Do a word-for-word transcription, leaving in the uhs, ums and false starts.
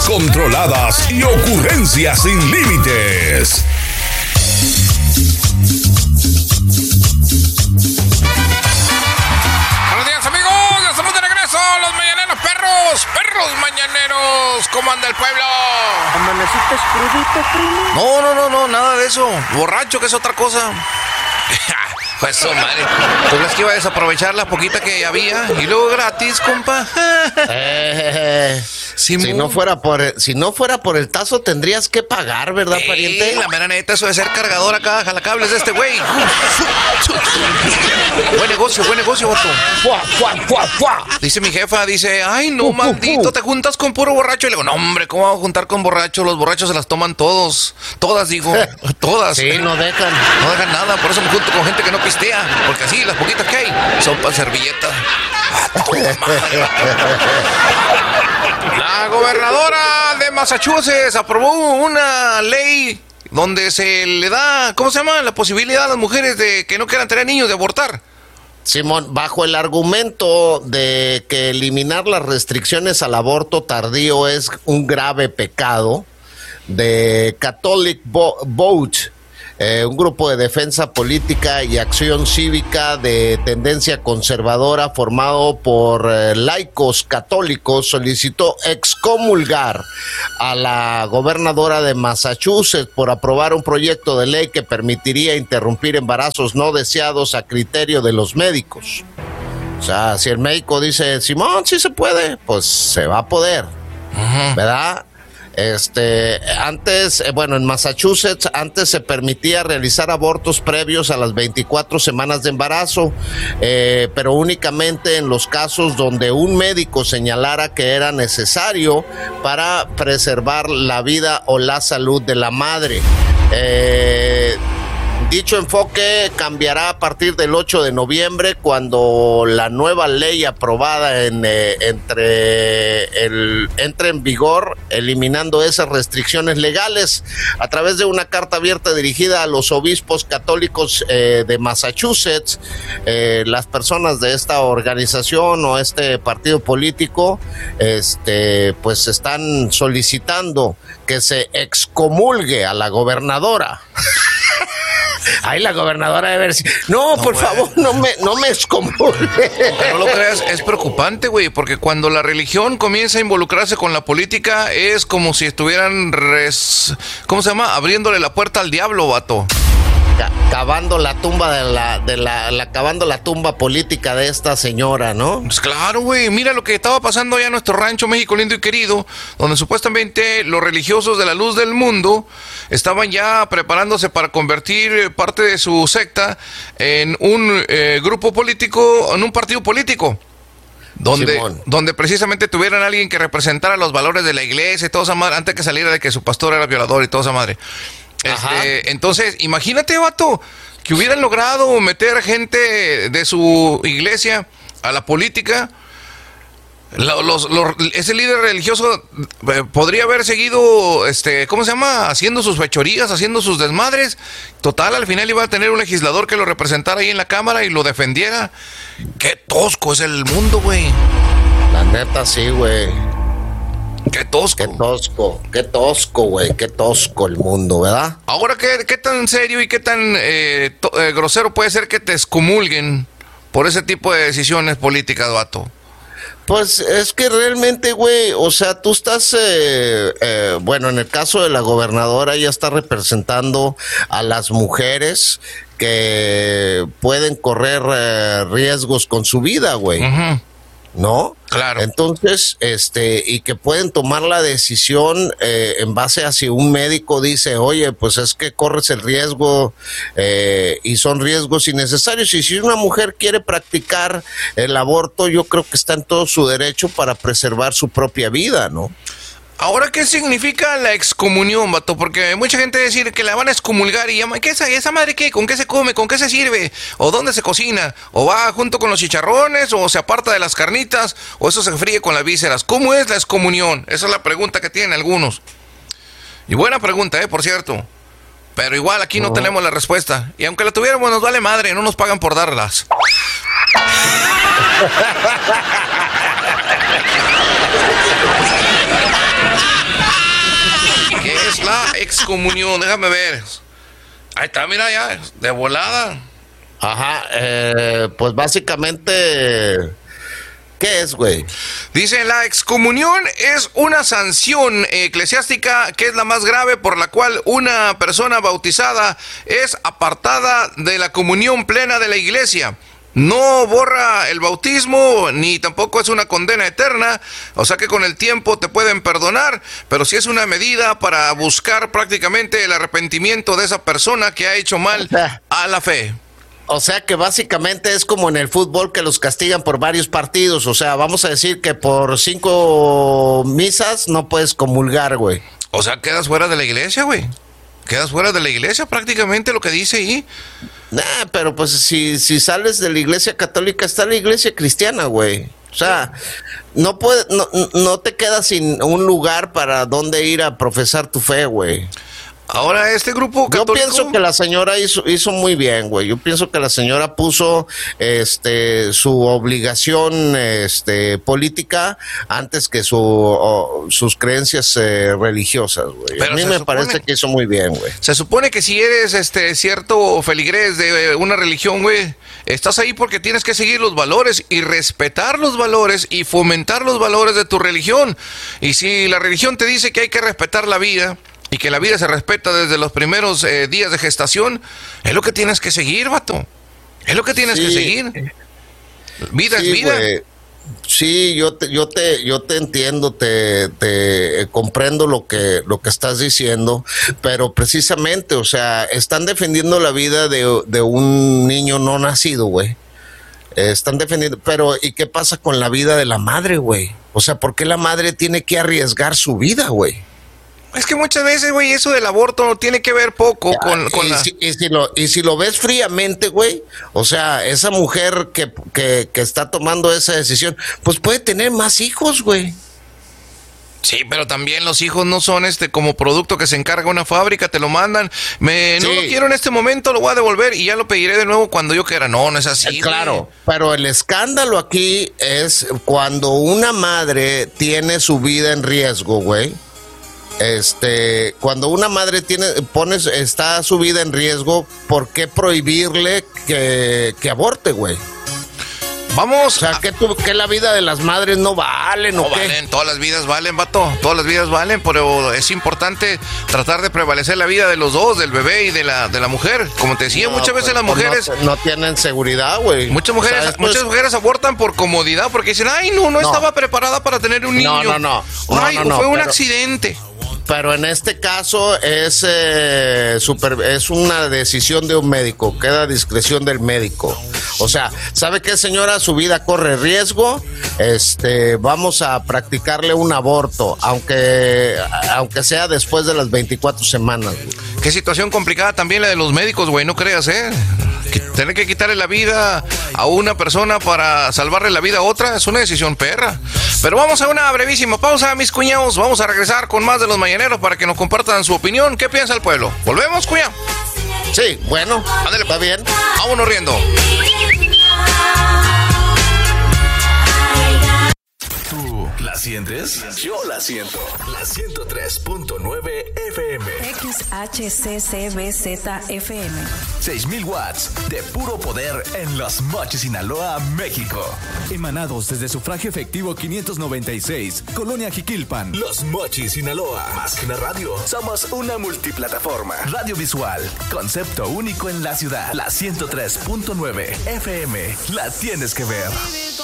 controladas y ocurrencias sin límites. Buenos días, amigos. Ya estamos de regreso. Los mañaneros perros. Perros mañaneros. ¿Cómo anda el pueblo? ¿Amaneciste crudito, primo? No, no, no, no, nada de eso. Borracho, que es otra cosa. Pues eso, madre. ¿Tú crees que iba a desaprovechar la poquita que había? Y luego gratis, compa. Eh, si no fuera por el, si no fuera por el tazo tendrías que pagar, ¿verdad, Ey, pariente? La mera neta, eso de ser cargador acá, jalacables de este güey. Buen negocio, buen negocio, vato. Fuá, fuá, fuá, fuá. Dice mi jefa, dice, ay, no, maldito, te juntas con puro borracho. Y le digo, no, hombre, ¿cómo vamos a juntar con borrachos? Los borrachos se las toman todos. Todas, digo, todas. Sí, no dejan. No dejan nada, por eso me junto con gente que no pistea. Porque así, las poquitas que hay son para servilleta. La gobernadora de Massachusetts aprobó una ley donde se le da, ¿cómo se llama? La posibilidad a las mujeres de que no quieran tener niños de abortar. Simón, bajo el argumento de que eliminar las restricciones al aborto tardío es un grave pecado, de Catholic Vote, Eh, un grupo de defensa política y acción cívica de tendencia conservadora formado por eh, laicos católicos solicitó excomulgar a la gobernadora de Massachusetts por aprobar un proyecto de ley que permitiría interrumpir embarazos no deseados a criterio de los médicos. O sea, si el médico dice, Simón, sí se puede, pues se va a poder, uh-huh. ¿verdad? Este, antes, eh, bueno, en Massachusetts antes se permitía realizar abortos previos a las veinticuatro semanas de embarazo, eh, pero únicamente en los casos donde un médico señalara que era necesario para preservar la vida o la salud de la madre. Eh, Dicho enfoque cambiará a partir del ocho de noviembre, cuando la nueva ley aprobada en, eh, entre el, entre en vigor, eliminando esas restricciones legales. A través de una carta abierta dirigida a los obispos católicos eh, de Massachusetts, eh, las personas de esta organización o este partido político, este, pues están solicitando que se excomulgue a la gobernadora. Ay, la gobernadora de ver si... No, no por güey. favor, no me, no me excomulgue. No lo creas, es preocupante, güey, porque cuando la religión comienza a involucrarse con la política es como si estuvieran, res... ¿cómo se llama? Abriéndole la puerta al diablo, vato. Cavando la tumba de la, de la, la cavando la tumba política de esta señora, ¿no? Pues claro, güey, mira lo que estaba pasando allá en nuestro rancho México lindo y querido, donde supuestamente los religiosos de la luz del mundo estaban ya preparándose para convertir parte de su secta en un eh, grupo político, en un partido político. Donde, donde precisamente tuvieran a alguien que representara los valores de la iglesia y toda esa madre, antes que saliera de que su pastor era violador y toda esa madre. Este, entonces, imagínate, vato, que hubieran logrado meter gente de su iglesia a la política. Los, los, los, ese líder religioso eh, podría haber seguido, este, ¿cómo se llama? Haciendo sus fechorías, haciendo sus desmadres. Total, al final iba a tener un legislador que lo representara ahí en la cámara y lo defendiera. Qué tosco es el mundo, güey. La neta, sí, güey. Qué tosco. Qué tosco, qué tosco, güey, qué tosco el mundo, ¿verdad? Ahora, ¿qué, qué tan serio y qué tan eh, to, eh, grosero puede ser que te excomulguen por ese tipo de decisiones políticas, vato? Pues es que realmente, güey, o sea, tú estás, eh, eh, bueno, en el caso de la gobernadora, ella está representando a las mujeres que pueden correr eh, riesgos con su vida, güey. Uh-huh. ¿No? Claro. Entonces, este, y que pueden tomar la decisión eh, en base a si un médico dice, oye, pues es que corres el riesgo eh, y son riesgos innecesarios. Y si una mujer quiere practicar el aborto, yo creo que está en todo su derecho para preservar su propia vida, ¿no? Ahora, ¿qué significa la excomunión, vato? Porque mucha gente dice que la van a excomulgar y llama, ¿qué es esa madre qué? ¿Con qué se come? ¿Con qué se sirve? ¿O dónde se cocina? ¿O va junto con los chicharrones? ¿O se aparta de las carnitas? ¿O eso se fríe con las vísceras? ¿Cómo es la excomunión? Esa es la pregunta que tienen algunos. Y buena pregunta, ¿eh? Por cierto. Pero igual aquí no, no tenemos la respuesta. Y aunque la tuviéramos, nos vale madre, no nos pagan por darlas. excomunión? Déjame ver. Ahí está, mira ya, de volada. Ajá, eh, pues básicamente, ¿qué es, güey? Dice, la excomunión es una sanción eclesiástica que es la más grave por la cual una persona bautizada es apartada de la comunión plena de la iglesia. No borra el bautismo, ni tampoco es una condena eterna, o sea que con el tiempo te pueden perdonar, pero sí es una medida para buscar prácticamente el arrepentimiento de esa persona que ha hecho mal a la fe. O sea que básicamente es como en el fútbol que los castigan por varios partidos. O sea, vamos a decir que por cinco misas no puedes comulgar, güey. O sea, quedas fuera de la iglesia, güey. Quedas fuera de la iglesia, prácticamente lo que dice ahí. Nah, pero pues si, si sales de la iglesia católica, está la iglesia cristiana, güey. O sea, no, puede, no, no te quedas sin un lugar para donde ir a profesar tu fe, güey. Ahora, este grupo católico... Yo pienso que la señora hizo, hizo muy bien, güey. Yo pienso que la señora puso este su obligación este política antes que su o, sus creencias eh, religiosas, güey. A mí me supone, parece que hizo muy bien, güey. Se supone que si eres este cierto feligrés de una religión, güey, estás ahí porque tienes que seguir los valores y respetar los valores y fomentar los valores de tu religión. Y si la religión te dice que hay que respetar la vida... y que la vida se respeta desde los primeros eh, días de gestación, es lo que tienes que seguir, vato. Es lo que tienes sí. que seguir. Vida sí, es vida. Wey. Sí, yo te, yo te, yo te entiendo, te, te eh, comprendo lo que, lo que estás diciendo, pero precisamente, o sea, están defendiendo la vida de, de un niño no nacido, güey. Eh, están defendiendo, pero ¿y qué pasa con la vida de la madre, güey? O sea, ¿por qué la madre tiene que arriesgar su vida, güey? Es que muchas veces, güey, eso del aborto no tiene que ver poco ya, con, con y, la... si, y, si lo, y si lo ves fríamente, güey, o sea, esa mujer que, que, que está tomando esa decisión, pues puede tener más hijos, güey. Sí, pero también los hijos no son este como producto que se encarga una fábrica, te lo mandan. Me, sí. No lo quiero en este momento, lo voy a devolver y ya lo pediré de nuevo cuando yo quiera. No, no es así. Eh, claro, güey. Pero el escándalo aquí es cuando una madre tiene su vida en riesgo, güey. Este, cuando una madre tiene, pones, está su vida en riesgo, ¿por qué prohibirle que, que aborte, güey? Vamos. O sea, ¿que, tú, que la vida de las madres no valen no o qué? Valen, todas las vidas valen, vato. Todas las vidas valen, pero es importante tratar de prevalecer la vida de los dos, del bebé y de la, de la mujer. Como te decía, no, muchas veces las mujeres... No, no tienen seguridad, güey. Muchas mujeres, o sea, muchas mujeres abortan por comodidad, porque dicen, ay, no, no, no estaba preparada para tener un niño. No, no, no. no, ay, no, no fue un pero... accidente. Pero en este caso es eh, super, es una decisión de un médico, queda a discreción del médico. O sea, ¿sabe qué, señora? Su vida corre riesgo. Este, vamos a practicarle un aborto, aunque aunque sea después de las veinticuatro semanas. Güey. Qué situación complicada también la de los médicos, güey, no creas, ¿eh? Que tener que quitarle la vida a una persona para salvarle la vida a otra es una decisión perra. Pero vamos a una brevísima pausa, mis cuñados. Vamos a regresar con más de los mañaneros para que nos compartan su opinión. ¿Qué piensa el pueblo? ¿Volvemos, cuñado? Sí, bueno, ándale, está bien. Vámonos riendo. ¿Tú la sientes? Yo la siento. La ciento tres punto nueve F M. X H C C B Z F M. seis mil watts de puro poder en Los Mochis, Sinaloa, México. Emanados desde Sufragio Efectivo quinientos noventa y seis, Colonia Jiquilpan. Los Mochis, Sinaloa. Más que una radio, somos una multiplataforma. Radio visual, concepto único en la ciudad. La ciento tres punto nueve F M. La tienes que ver.